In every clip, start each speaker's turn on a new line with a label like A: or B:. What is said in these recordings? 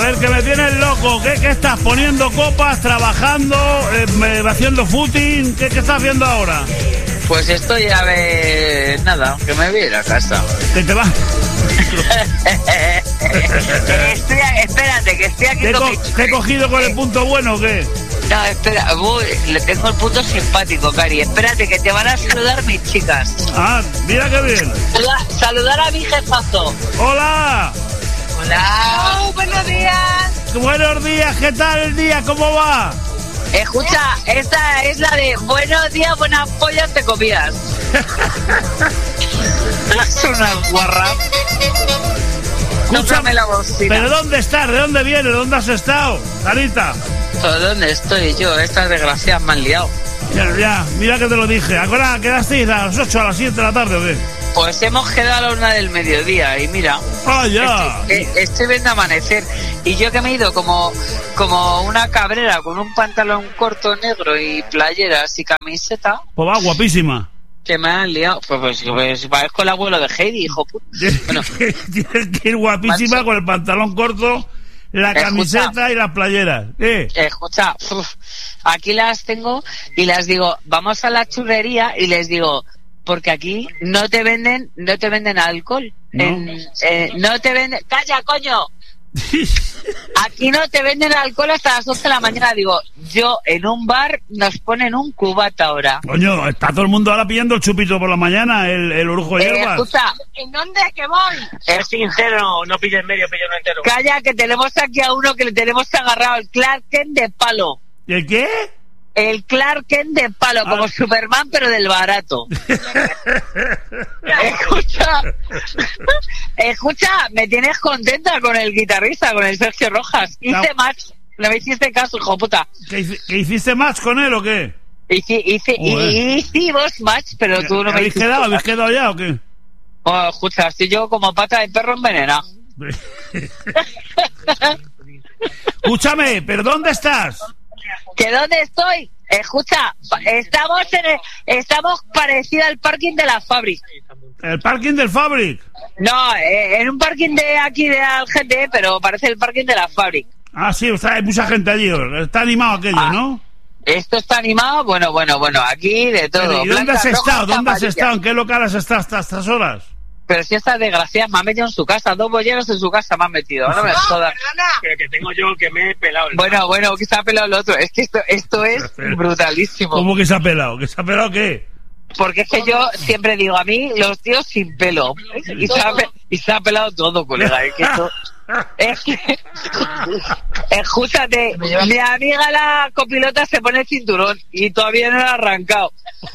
A: ver, que me tienes loco. ¿Qué estás poniendo copas, trabajando, haciendo footing? ¿Qué estás haciendo ahora?
B: Pues estoy a ver... Nada, que me voy a ir a casa.
A: ¿Que te vas?
B: Espérate, que estoy aquí
A: ¿Te he cogido con el punto bueno o qué?
B: No, espera, le tengo el punto simpático, Cari. Espérate, que te van a saludar mis chicas.
A: Ah, mira qué bien.
B: Saludar a mi jefazo.
A: ¡Hola!
B: Hola.
C: Oh, buenos días.
A: Buenos días, ¿qué tal el día? ¿Cómo va?
B: Escucha, esta es la de buenos días, buenas pollas te comías. Es una guarra.
A: Escúchame
B: la bocina.
A: ¿Pero dónde estás? ¿De dónde vienes? ¿Dónde has estado? Carita.
B: ¿Dónde estoy yo? Estas desgracias me han liado.
A: Ya, mira que te lo dije. ¿Ahora quedasteis a las 8, a las 7 de la tarde o qué?
B: Pues hemos quedado a la 1 del mediodía y mira.
A: ¡Ah, ya!
B: Estoy viendo amanecer. Y yo que me he ido como una cabrera con un pantalón corto negro y playeras y camiseta.
A: Pues va, guapísima.
B: Que me han liado. Pues parezco el abuelo de Heidi, hijo puta. Bueno,
A: tienes que ir guapísima, macho, con el pantalón corto, la camiseta y las playeras.
B: Escucha, aquí las tengo y las digo, vamos a la churrería y les digo, porque aquí no te venden alcohol.
A: ¿No?
B: No te venden... ¡Calla, coño! Aquí no te venden alcohol hasta las 11 de la mañana. Digo, yo en un bar nos ponen un cubata ahora.
A: Coño, está todo el mundo ahora pidiendo el chupito por la mañana, el orujo de hierbas.
B: Escucha,
C: ¿en dónde que voy?
B: es sincero, no pilles medio, pillo uno entero. Calla, que tenemos aquí a uno que le tenemos agarrado, el Clark Kent de palo.
A: ¿El qué?
B: El Clark Kent de palo, como Superman, pero del barato. Escucha, me tienes contenta con el guitarrista, con el Sergio Rojas. Hice match, no me hiciste caso, hijo puta.
A: ¿Que hiciste match con él o qué?
B: Hicimos match, pero tú no me
A: ¿Habéis quedado ya o qué?
B: Oh, escucha, estoy yo como pata de perro envenenado.
A: Escúchame, ¿pero dónde estás?
B: ¿Que dónde estoy? Escucha, estamos parecido al parking de la Fabric.
A: ¿El parking del Fabric?
B: No, en un parking de aquí de Algete, pero parece el parking de la Fabric.
A: Ah, sí, o sea, hay mucha gente allí, está animado aquello, ¿no?
B: Esto está animado, bueno, aquí de todo.
A: Pero, ¿y dónde has estado? ¿Dónde has estado? ¿En qué local has estado hasta estas horas?
B: Pero si estas desgracias me han metido en su casa, 2 bolleros en su casa me han metido, no me jodas.
D: Pero que tengo yo que me he pelado.
B: Bueno, que se ha pelado el otro, es que esto es brutalísimo.
A: ¿Cómo que se ha pelado? ¿Que se ha pelado qué?
B: Porque es que yo siempre digo, a mí los tíos sin pelo, y se ha pelado todo, colega, es que escúchate, mi amiga la copilota se pone el cinturón y todavía no lo ha arrancado.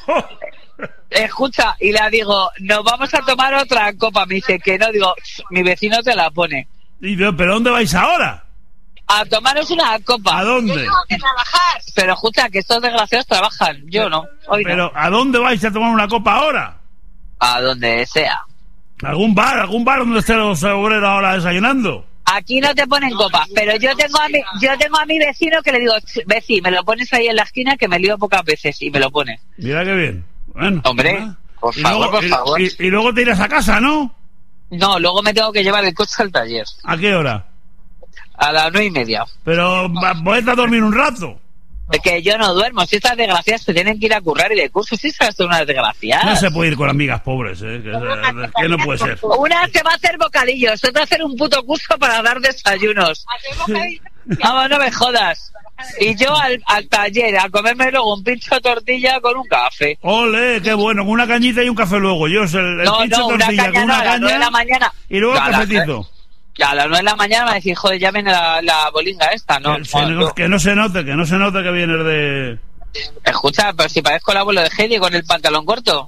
B: Escucha, y le digo, nos vamos a tomar otra copa. Me dice que no, digo, mi vecino te la pone.
A: ¿Pero dónde vais ahora?
B: A tomaros una copa.
A: ¿A dónde?
C: Yo tengo que trabajar.
B: Pero escucha, que estos desgraciados trabajan, yo no. Hoy
A: ¿Pero
B: no.
A: a dónde vais a tomar una copa ahora?
B: A donde sea.
A: ¿Algún bar donde estén los obreros ahora desayunando?
B: Aquí no te ponen copas, pero yo tengo a mi vecino que le digo, vecino, me lo pones ahí en la esquina que me lío pocas veces y me lo pone.
A: Mira qué bien. Bueno,
B: hombre, por favor.
A: Y luego te irás a casa, ¿no?
B: No, luego me tengo que llevar el coche al taller.
A: ¿A qué hora?
B: A las 9:30.
A: Pero voy a dormir un rato.
B: Es que yo no duermo, si estas desgracias se tienen que ir a currar y de curso, si estas son unas desgracias.
A: No se puede ir con amigas pobres, que no puede ser.
B: Una se va a hacer bocadillos, otra a hacer un puto curso para dar desayunos. Vamos, no me jodas. Y yo al taller, a comerme luego un pincho de tortilla con un café.
A: ¡Ole, qué bueno! Con una cañita y un café luego. Yo el pincho de tortilla con una caña
B: a las 9 de la mañana.
A: Y luego el cafetito.
B: A las 9 de la mañana me va a decir, joder, ya viene la bolinga esta, ¿no?
A: Que no se note que vienes de...
B: Escucha, pero si parezco el abuelo de Heidi con el pantalón corto.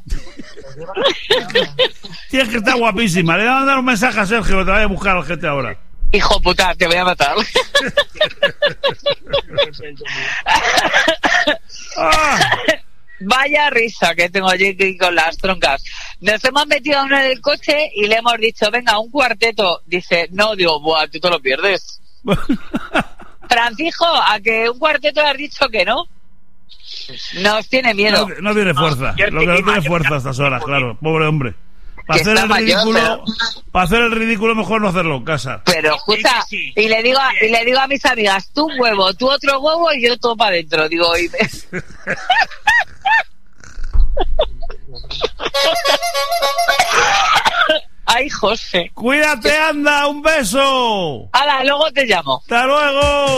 A: Tienes que estar guapísima. Le voy a mandar un mensaje a Sergio que te vaya a buscar al gente ahora.
B: Hijo puta, te voy a matar. Vaya risa que tengo allí con las troncas. Nos hemos metido a uno en el coche y le hemos dicho, venga, un cuarteto. Dice, no, digo, buah, tú te lo pierdes. Francisco, a que un cuarteto le has dicho que no. Nos tiene miedo.
A: No tiene fuerza. Lo que no tiene fuerza a estas horas, claro. Pobre hombre. Para
B: Que
A: hacer
B: está
A: el
B: mayor,
A: ridículo, para hacer el ridículo mejor no hacerlo en casa.
B: Pero escucha,
D: Sí.
B: y le digo a mis amigas, tú un huevo, tú otro huevo y yo todo para adentro. Digo, y Ay, José.
A: Cuídate, anda, un beso.
B: Hala, luego te llamo.
A: Hasta luego.